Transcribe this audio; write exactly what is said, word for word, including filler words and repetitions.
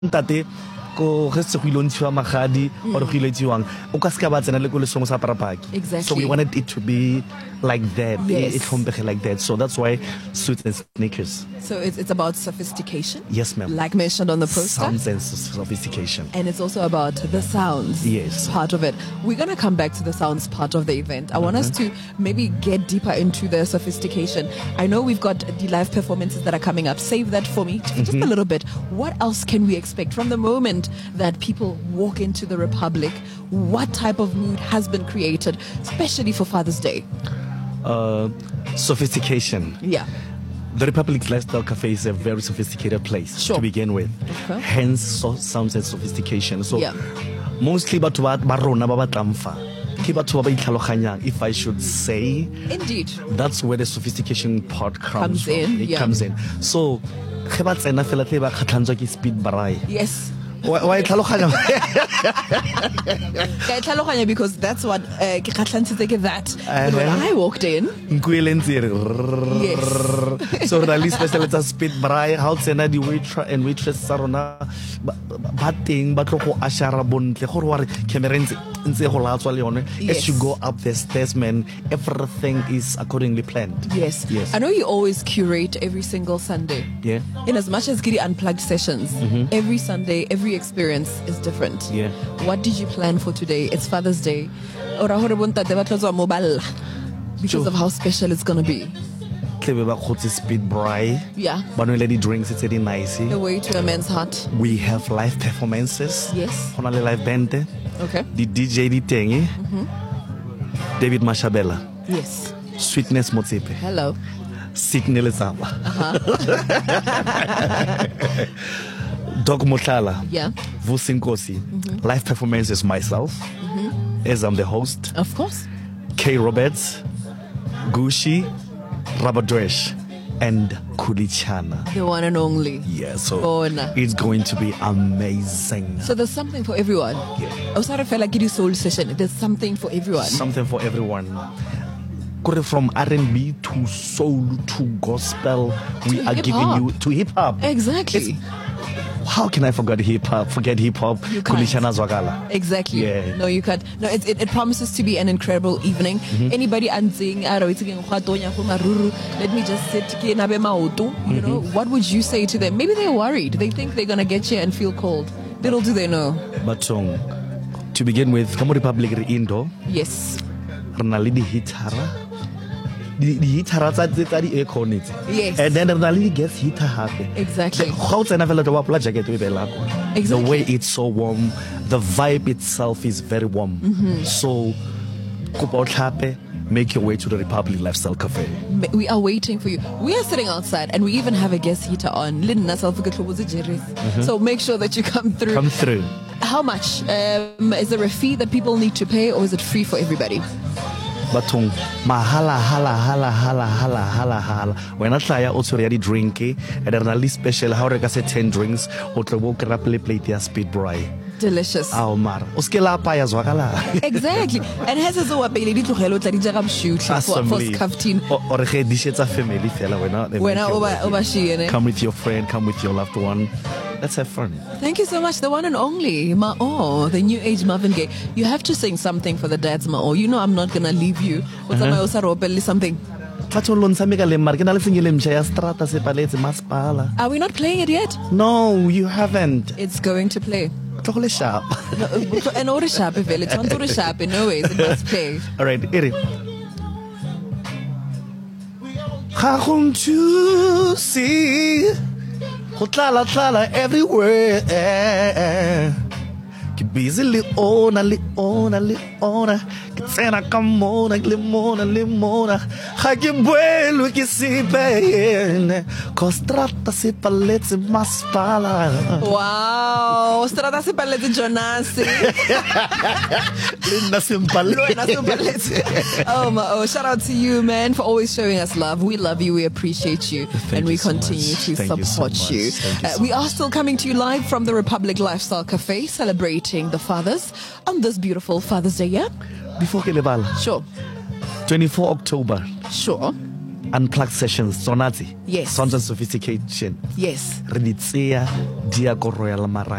ntate ko ge se go ilontshiwa magadi or go iletshiwang o ka se ka ba tsena le go le song sa parapaki. Exactly. So we wanted it to be like that. Yes. It tlhompege like that. So that's why suits and sneakers. So it's, it's about sophistication. Yes, ma'am. Like mentioned on the poster. Sounds and sophistication. And it's also about the sounds Yes. part of it. We're going to come back to the sounds part of the event. I want us to maybe get deeper into the sophistication. I know we've got the live performances that are coming up. Save that for me for just a little bit. What else can we expect from the moment that people walk into the Republic? What type of mood has been created, especially for Father's Day? Uh, sophistication. Yeah. The Republic Lifestyle Cafe is a very sophisticated place Sure. to begin with. Okay. Hence, so, sounds and sophistication. So, Yeah. mostly batho ba ba rona ba batlang fa ke batho ba ba itlhaloganyang, if I should say. Indeed. That's where the sophistication part comes, Comes from. in, It yeah. comes in. So, ge ba tsena fela tle ba khatlhantswa ke speed braai. Yes. Wa wa itlhaloganya. Ka e tlhaloganya because that's what uh, ke kgatlhantshitse ke that. But when Uh-huh. I walked in, Nkuelentse re. Yes. So re le special tsa speed braai how tsena di waiter and waitress tsa rona ba ba teng ba tlo go ashara bontle gore wa re camera ntse ntse go latswa le yone. Yes. As you go up the stairs, man, everything is accordingly planned. yes. Yes. I know you always curate every single Sunday. Yeah. In as much as Giddy unplugged sessions, every Sunday, every experience is different. Yeah. What did you plan for today? It's Father's Day. Ora hore bontate ba tlotsa mobile because Sure. of how special it's going to be. Tlebe ba khotse speed braai. Yeah. Ba no le di drinks tse di nice. The way to a man's heart. We have live performances. Yes. Hona le live band. Okay. The D J di teng. David Mashabela, Yes. Sweetness Motsepe, Hello. Signal Zaba. Doc Motlala, Yeah. Vusinkosi. Live performances myself, as I'm the host. Of course. K Roberts, Gushi, Rabadresh, and Kulichana. The one and only. Yeah, so Bona. it's going to be amazing. So there's something for everyone. Yeah. I started feel like Giddy Soul session. There's something for everyone. Something for everyone. Kore from R and B to soul to gospel, we To are hip-hop. giving you to hip hop. Exactly. How can I forget hip hop? Forget hip hop. You can't. Kulishana Zwagala. Exactly. Yeah. No, you can't. No, it, it, it promises to be an incredible evening. Anybody answering, let me just sit, you know, what would you say to them? Maybe they're worried. They think they're going to get here and feel cold. Little do they know. But um, to begin with, Kamo Republic re Indo, Yes. rena le di hitara. Di di hitara tsa tsa di iconic. Yes. And then rena le di guest hitter hape. Exactly. How tsena fela to wa jacket we bela. The Exactly. way it's so warm, the vibe itself is very warm. So kopa o tlhape, make your way to the Republic Lifestyle Cafe. We are waiting for you. We are sitting outside and we even have a guest heater on. Linna mm So make sure that you come through. Come through. How much? Um, is there a fee that people need to pay or is it free for everybody? Batong mahala hala hala hala hala hala hala. When I try also ready drink and then at least special how reka say ten drinks o tlo bo kra play plate ya speed braai. Delicious. Aw mara. O ske la pa ya zwakala. Exactly. And has a zo apele di tlogelo tla di jara shoot for for Scaftin. Or re dishetsa family fela wena. Wena oba oba shiyene. Come with your friend, come with your loved one. Let's have fun. Thank you so much, the one and only Ma'o, the new age Marvin Gaye. You have to sing something for the dads, Ma'o. You know I'm not gonna leave you. Uh-huh. Something. Are we not playing it yet? No, you haven't. It's going to play. Totally sharp. An order sharp, if it's on order sharp, in no ways, it must play. All right, Eri. Going to see, tlala tlala everywhere. Ke busy leona leona leona. Ke tsena ka mona lemona lemona. Ga ke buelo ke sipene. Kostrata se paletse maspala. Wow, strada se palette Jonasi. Linda simpaletse. Oh my, oh, shout out to you, man, for always showing us love. We love you, we appreciate you, Thank and we you so continue much. to Thank you so support much. you. Thank you Uh, so we are still coming to you live from the Republic Lifestyle Cafe, celebrating the fathers on this beautiful Father's Day. Yeah, Before ke lebala. sure, twenty-fourth October. sure. unplugged sessions tsona tse Yes. sounds and sophistication Yes. re di tseya di ya ko Royal Mara